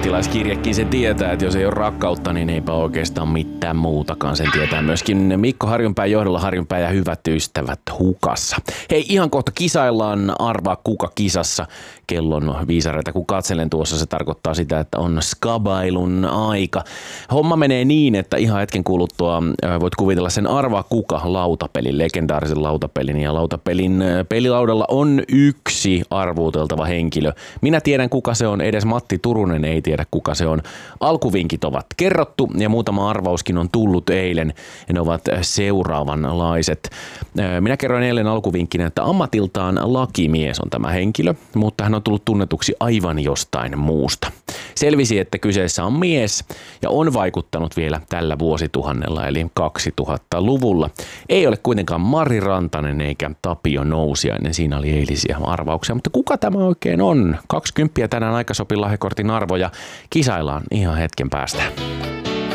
englantilaiskirjekin sen tietää, että jos ei ole rakkautta, niin eipä oikeastaan mitään muutakaan. Sen tietää myöskin Mikko Harjunpään johdolla Harjunpää ja hyvät ystävät hukassa. Hei, ihan kohta kisaillaan Arvaa kuka kisassa. Kellon viisareita kun katselen tuossa, se tarkoittaa sitä, että on skabailun aika. Homma menee niin, että ihan hetken kuluttua voit kuvitella sen Arvaa kuka lautapelin, legendaarisen lautapelin. Ja lautapelin pelilaudalla on yksi arvuuteltava henkilö. Minä tiedän kuka se on, edes Matti Turunen ei tiedä kuka se on. Alkuvinkit ovat kerrottu ja muutama arvauskin on tullut eilen ja ne ovat seuraavanlaiset. Minä kerroin eilen alkuvinkkinä, että ammatiltaan lakimies on tämä henkilö, mutta hän on tullut tunnetuksi aivan jostain muusta. Selvisi, että kyseessä on mies ja on vaikuttanut vielä tällä vuosituhannella eli 2000-luvulla. Ei ole kuitenkaan Mari Rantanen eikä Tapio Nousiainen, siinä oli eilisiä arvauksia, mutta kuka tämä oikein on? 20 tänään aikasopi lahjakortin arvoja. Kisaillaan ihan hetken päästä.